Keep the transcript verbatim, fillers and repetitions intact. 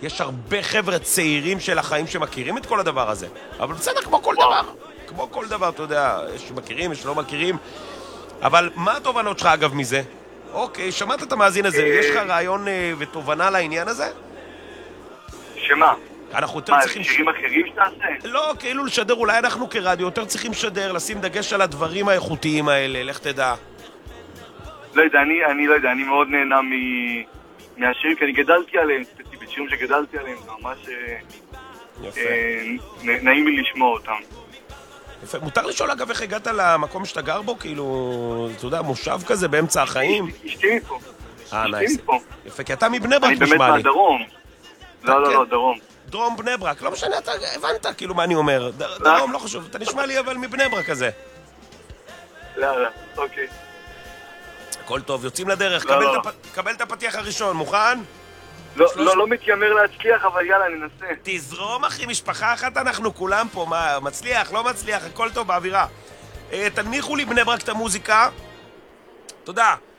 יש הרבה חבר'ה צעירים של החיים שמכירים את כל הדבר הזה. אבל בסדר, כמו כל וואו. דבר. כמו כל דבר, אתה יודע, יש שמכירים, יש שלא מכירים. אבל מה התובנות שלך אגב מזה? אוקיי, שמעת את המאזין הזה, אה, יש לך רעיון אה, ותובנה לעניין הזה? שמה? אנחנו יותר מה, צריכים... שירים אחרים שתעשה? לא, כאילו לשדר, אולי אנחנו כרדיו יותר צריכים לשדר, לשים דגש על הדברים האיכותיים האלה, לך תדע. לא יודע, אני, אני לא יודע, אני מאוד נהנה מ... מהשירים, כי אני גדלתי עליהם, ספציפית, שירים שגדלתי עליהם, זה ממש אה, יפה. אה, נ- נעים לי לשמוע אותם. יפה. מותר לשאול אגב איך הגעת למקום שאתה גר בו? כאילו, אתה יודע, מושב כזה באמצע החיים? אשתי מפה. אה, אשתי נייס. מפה. יפה, כי אתה מבני ברק אני באמת נשמע לי. מהדרום. לא, לא, כן. לא, דרום. דרום בני ברק, לא משנה, אתה הבנת כאילו מה אני אומר. ד- דרום, לא חשוב, אתה נשמע לי אבל מבני ברק כזה. לא, לא, אוקיי. הכל טוב, יוצאים לדרך, לא, קבל לא. את הפ- קבל את הפתיח הראשון, מוכן? לא, שלוש- לא, לא מתיימר להצליח, אבל יאללה, ננסה. תזרום אחי, משפחה אחת אנחנו כולם פה, מה, מצליח, לא מצליח, הכל טוב באווירה. אה, תנמיכו לי בני ברק את המוזיקה. תודה.